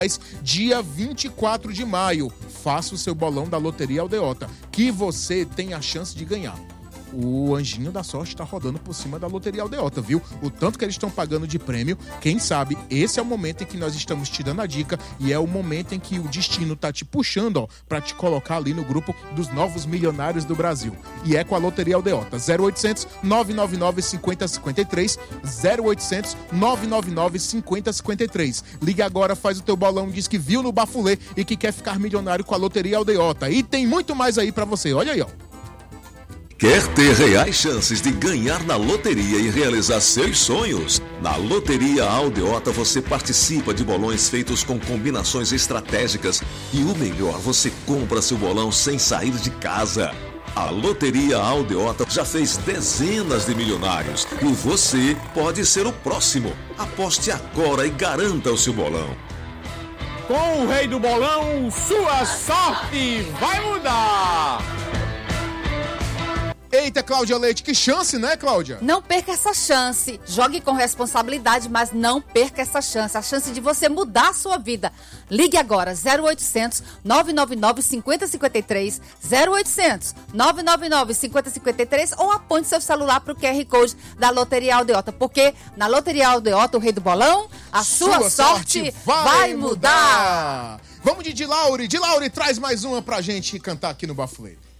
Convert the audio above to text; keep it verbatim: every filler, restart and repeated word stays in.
dia vinte e quatro de maio. Faça o seu bolão da Loteria Aldeota, que você tem a chance de ganhar. O anjinho da sorte tá rodando por cima da Loteria Aldeota, viu? O tanto que eles estão pagando de prêmio, quem sabe esse é o momento em que nós estamos te dando a dica e é o momento em que o destino tá te puxando, ó, pra te colocar ali no grupo dos novos milionários do Brasil. E é com a Loteria Aldeota. zero oitocentos, nove nove nove, cinco zero cinco três, zero oitocentos, nove nove nove, cinco zero cinco três. Liga agora, faz o teu bolão, diz que viu no Bafulê e que quer ficar milionário com a Loteria Aldeota. E tem muito mais aí pra você, olha aí, ó. Quer ter reais chances de ganhar na loteria e realizar seus sonhos? Na Loteria Aldeota você participa de bolões feitos com combinações estratégicas e o melhor, você compra seu bolão sem sair de casa. A Loteria Aldeota já fez dezenas de milionários e você pode ser o próximo. Aposte agora e garanta o seu bolão. Com o Rei do Bolão, sua sorte vai mudar! Eita, Cláudia Leite, que chance, né, Cláudia? Não perca essa chance. Jogue com responsabilidade, mas não perca essa chance. A chance de você mudar a sua vida. Ligue agora, zero oitocentos, nove nove nove, cinco zero cinco três, zero oitocentos, nove nove nove, cinco zero cinco três ou aponte seu celular para o Q R Code da Loteria Aldeota, porque na Loteria Aldeota, o Rei do Bolão, a sua, sua sorte, sorte vai, vai mudar. mudar. Vamos de Dilauri. Dilauri, traz mais uma pra gente cantar aqui no Bafulê.